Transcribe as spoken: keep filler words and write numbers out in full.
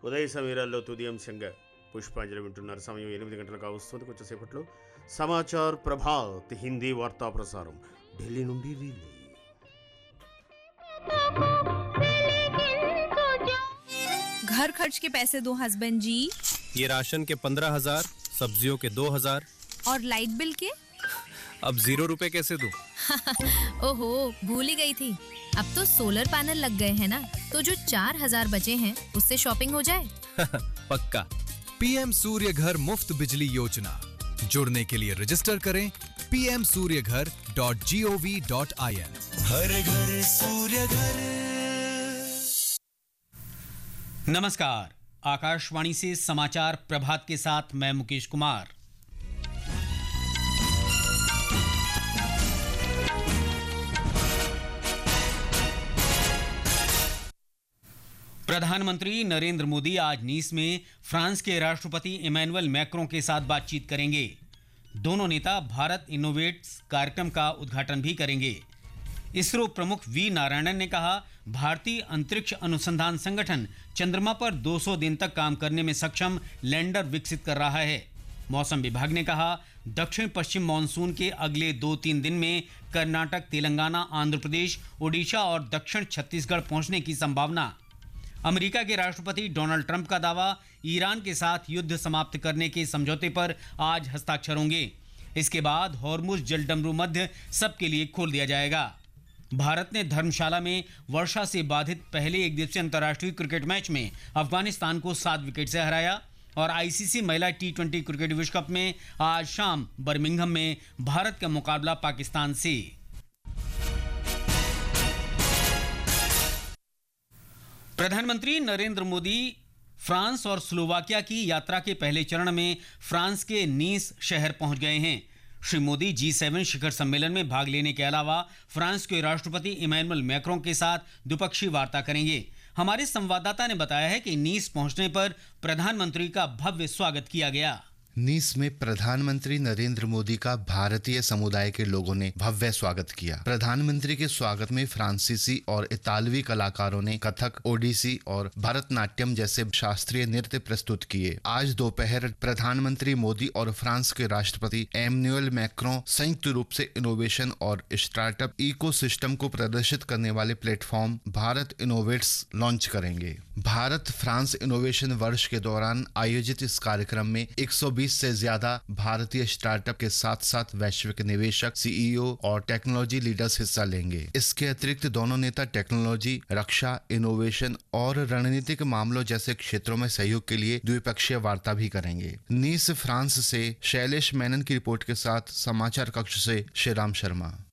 ఉదయ సమీరాల్లో తుది అంశంగా పుష్పాంజలి వింటున్నారు. సమయం ఎనిమిది గంటలకు వస్తుంది. కొంచెంసేపట్లో సమాచార్ ప్రభాత్ హిందీ వార్తా ప్రసారం ఢిల్లీ నుండి రిలే. घर खर्च के पैसे दो हस्बैंड जी. ये राशन के पंद्रह हजार, सब्जियों के दो हजार और लाइट बिल के? अब जीरो रुपए कैसे दूं? ओहो, भूल ही गई थी. अब तो सोलर पैनल लग गए हैं ना, तो जो चार हजार बचे हैं उससे शॉपिंग हो जाए. पक्का. पीएम सूर्य घर मुफ्त बिजली योजना. जुड़ने के लिए रजिस्टर करें पी एम सूर्य घर dot G O V dot I N. हर घर सूर्य घर. नमस्कार, आकाशवाणी से समाचार प्रभात के साथ मैं मुकेश कुमार. प्रधानमंत्री नरेंद्र मोदी आज नीस में फ्रांस के राष्ट्रपति इमैनुअल मैक्रों के साथ बातचीत करेंगे. दोनों नेता भारत इनोवेट्स कार्यक्रम का उद्घाटन भी करेंगे. इसरो प्रमुख वी नारायणन ने कहा, भारतीय अंतरिक्ष अनुसंधान संगठन चंद्रमा पर दो सौ दिन तक काम करने में सक्षम लैंडर विकसित कर रहा है. मौसम विभाग ने कहा, दक्षिण पश्चिम मानसून के अगले दो तीन दिन में कर्नाटक, तेलंगाना, आंध्र प्रदेश, ओडिशा और दक्षिण छत्तीसगढ़ पहुंचने की संभावना. अमेरिका के राष्ट्रपति डोनाल्ड ट्रंप का दावा, ईरान के साथ युद्ध समाप्त करने के समझौते पर आज हस्ताक्षर होंगे. इसके बाद हॉर्मुज जलडमरू मध्य सबके लिए खोल दिया जाएगा. भारत ने धर्मशाला में वर्षा से बाधित पहले एक दिवसीय अंतर्राष्ट्रीय क्रिकेट मैच में अफगानिस्तान को सात विकेट से हराया. और आईसीसी महिला टी ट्वेंटी क्रिकेट विश्व कप में आज शाम बर्मिंघम में भारत का मुकाबला पाकिस्तान से. प्रधानमंत्री नरेंद्र मोदी फ्रांस और स्लोवाकिया की यात्रा के पहले चरण में फ्रांस के नीस शहर पहुंच गए हैं. श्री मोदी जी सेवन शिखर सम्मेलन में भाग लेने के अलावा फ्रांस के राष्ट्रपति इमैनुअल मैक्रों के साथ द्विपक्षीय वार्ता करेंगे. हमारे संवाददाता ने बताया है कि नीस पहुंचने पर प्रधानमंत्री का भव्य स्वागत किया गया. नीस में प्रधानमंत्री नरेंद्र मोदी का भारतीय समुदाय के लोगों ने भव्य स्वागत किया. प्रधानमंत्री के स्वागत में फ्रांसीसी और इतालवी कलाकारों ने कथक, ओडिसी और भरतनाट्यम जैसे शास्त्रीय नृत्य प्रस्तुत किए. आज दोपहर प्रधानमंत्री मोदी और फ्रांस के राष्ट्रपति इमैनुअल मैक्रों संयुक्त रूप से इनोवेशन और स्टार्टअप इकोसिस्टम को प्रदर्शित करने वाले प्लेटफॉर्म भारत इनोवेट्स लॉन्च करेंगे. भारत फ्रांस इनोवेशन वर्ष के दौरान आयोजित इस कार्यक्रम में एक सौ बीस से ज्यादा भारतीय स्टार्टअप के साथ साथ वैश्विक निवेशक, सीईओ और टेक्नोलॉजी लीडर्स हिस्सा लेंगे. इसके अतिरिक्त दोनों नेता टेक्नोलॉजी, रक्षा, इनोवेशन और रणनीतिक मामलों जैसे क्षेत्रों में सहयोग के लिए द्विपक्षीय वार्ता भी करेंगे. नीस फ्रांस से शैलेश मेनन की रिपोर्ट के साथ समाचार कक्ष से श्रीराम शर्मा.